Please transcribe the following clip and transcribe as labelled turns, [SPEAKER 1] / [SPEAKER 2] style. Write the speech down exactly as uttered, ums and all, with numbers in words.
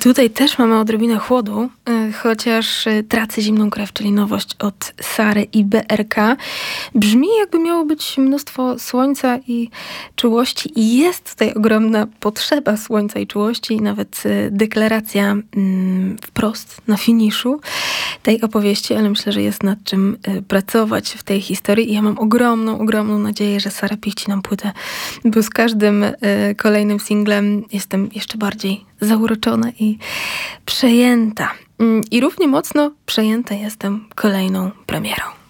[SPEAKER 1] Tutaj też mamy odrobinę chłodu, chociaż Tracę zimną krew, czyli nowość od Sary i B R K, brzmi jakby miało być mnóstwo słońca i czułości i jest tutaj ogromna potrzeba słońca i czułości i nawet deklaracja mm, wprost na finiszu tej opowieści, ale myślę, że jest nad czym pracować w tej historii i ja mam ogromną, ogromną nadzieję, że Sara pichci nam płytę, bo z każdym kolejnym singlem jestem jeszcze bardziej zauroczona i przejęta. I równie mocno przejęta jestem kolejną premierą.